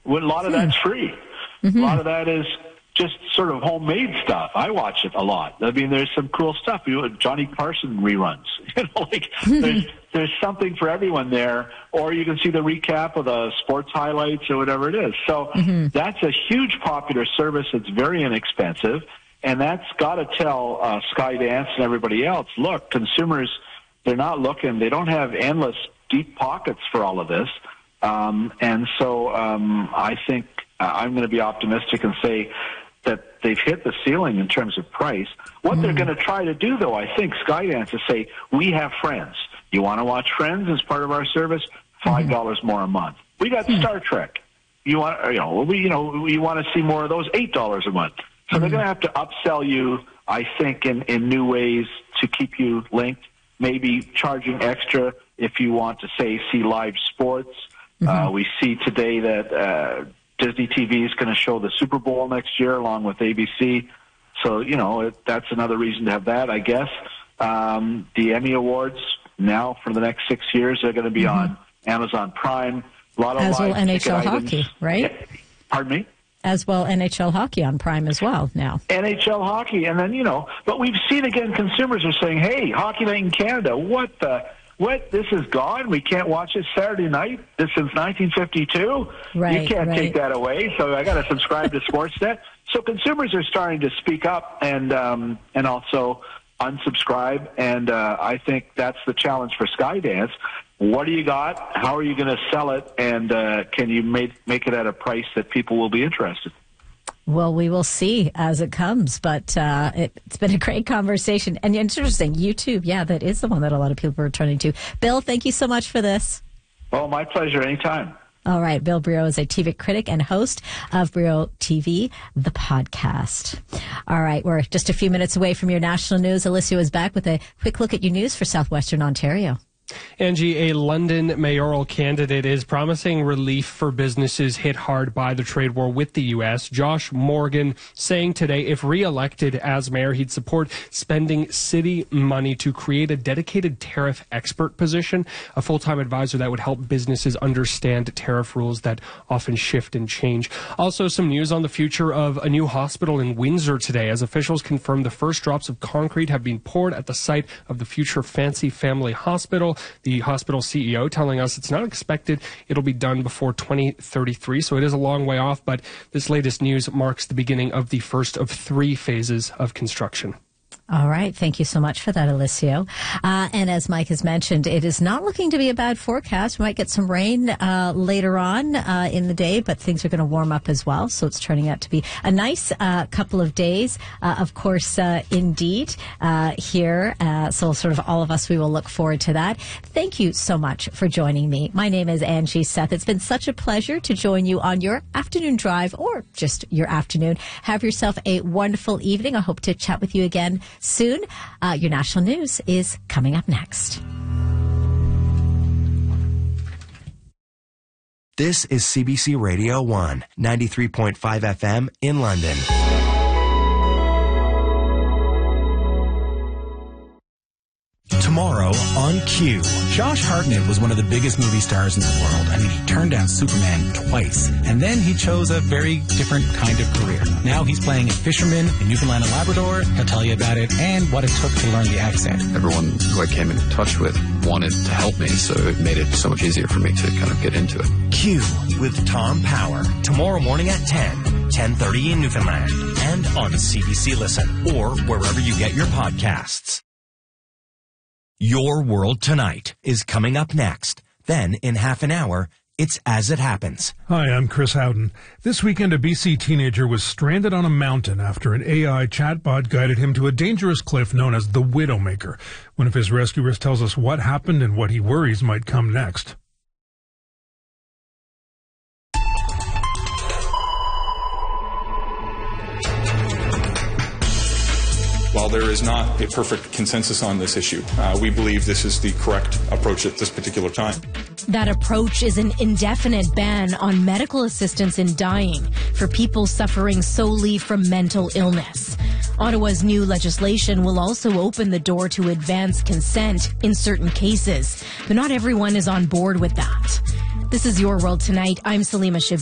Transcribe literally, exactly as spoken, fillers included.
A lot of Hmm. that's free. Mm-hmm. A lot of that is just sort of homemade stuff. I watch it a lot. I mean, there's some cool stuff. You know, Johnny Carson reruns. You know, like there's there's something for everyone there. Or you can see the recap of the sports highlights or whatever it is. So Mm-hmm. that's a huge popular service. It's very inexpensive, and that's got to tell uh, Skydance and everybody else, look, consumers, they're not looking. They don't have endless deep pockets for all of this. Um, and so um, I think uh, I'm going to be optimistic and say that they've hit the ceiling in terms of price. What mm. they're going to try to do, though, I think, Skydance, is say, we have Friends. You want to watch Friends as part of our service? five dollars mm. more a month. We got mm. Star Trek. You want, you know, we, you know, you want to see more of those? eight dollars a month. So mm. they're going to have to upsell you, I think, in, in new ways to keep you linked, maybe charging extra if you want to, say, see live sports. Mm-hmm. Uh, we see today that uh, Disney T V is going to show the Super Bowl next year along with A B C. So, you know, it, that's another reason to have that, I guess. Um, the Emmy Awards now for the next six years are going to be mm-hmm. on Amazon Prime. A lot of As live well N H L items. hockey, right? Yeah. Pardon me? As well N H L hockey on Prime as well now. N H L hockey. And then, you know, but we've seen again, consumers are saying, hey, Hockey Night in Canada, what the... What? This is gone? We can't watch it Saturday night? This since nineteen fifty-two? Right, you can't right. take that away, so I got to subscribe to Sportsnet. So consumers are starting to speak up and um, and also unsubscribe, and uh, I think that's the challenge for Skydance. What do you got? How are you going to sell it? And uh, can you make, make it at a price that people will be interested? Well, we will see as it comes, but uh, it, it's been a great conversation. And interesting, YouTube, yeah, that is the one that a lot of people are turning to. Bill, thank you so much for this. Oh, my pleasure. Anytime. All right. Bill Briot is a T V critic and host of Briot T V, the podcast. All right. We're just a few minutes away from your national news. Alicia is back with a quick look at your news for Southwestern Ontario. Angie, a London mayoral candidate is promising relief for businesses hit hard by the trade war with the U S. Josh Morgan saying today if re-elected as mayor, he'd support spending city money to create a dedicated tariff expert position, a full-time advisor that would help businesses understand tariff rules that often shift and change. Also, some news on the future of a new hospital in Windsor today as officials confirm the first drops of concrete have been poured at the site of the future Fancy Family Hospital. The hospital C E O telling us it's not expected it'll be done before twenty thirty-three, so it is a long way off, but this latest news marks the beginning of the first of three phases of construction. All right. Thank you so much for that, Alicio. Uh, and as Mike has mentioned, it is not looking to be a bad forecast. We might get some rain uh, later on uh, in the day, but things are going to warm up as well. So it's turning out to be a nice uh, couple of days, uh, of course, uh, indeed, uh, here. Uh, so sort of all of us, we will look forward to that. Thank you so much for joining me. My name is Angie Seth. It's been such a pleasure to join you on your afternoon drive or just your afternoon. Have yourself a wonderful evening. I hope to chat with you again soon. Uh, your national news is coming up next. This is C B C Radio one, ninety-three point five F M in London. Tomorrow on Q. Josh Hartnett was one of the biggest movie stars in the world. I mean, he turned down Superman twice. And then he chose a very different kind of career. Now he's playing a fisherman in Newfoundland and Labrador. He'll tell you about it and what it took to learn the accent. Everyone who I came into touch with wanted to help me, so it made it so much easier for me to kind of get into it. Q with Tom Power. Tomorrow morning at ten, ten thirty in Newfoundland. And on C B C Listen or wherever you get your podcasts. Your World Tonight is coming up next. Then, in half an hour, it's As It Happens. Hi, I'm Chris Howden. This weekend, a B C teenager was stranded on a mountain after an A I chatbot guided him to a dangerous cliff known as the Widowmaker. One of his rescuers tells us what happened and what he worries might come next. While there is not a perfect consensus on this issue, uh, we believe this is the correct approach at this particular time. That approach is an indefinite ban on medical assistance in dying for people suffering solely from mental illness. Ottawa's new legislation will also open the door to advance consent in certain cases, but not everyone is on board with that. This is Your World Tonight. I'm Salima Shib.